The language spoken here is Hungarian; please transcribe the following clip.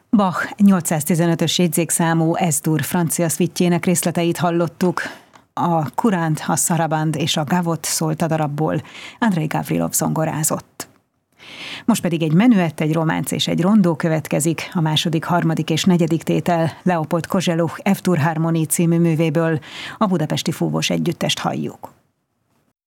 Bach 815-ös jegyzékszámú Es-dur francia szvittjének részleteit hallottuk. A Kuránt, a Saraband és a Gavot szólt a darabból, Andrei Gavrilov zongorázott. Most pedig egy menüett, egy románc és egy rondó következik, a második, harmadik és negyedik tétel Leopold Kozseluch F-dur Harmonie című művéből, a Budapesti Fúvós Együttest halljuk.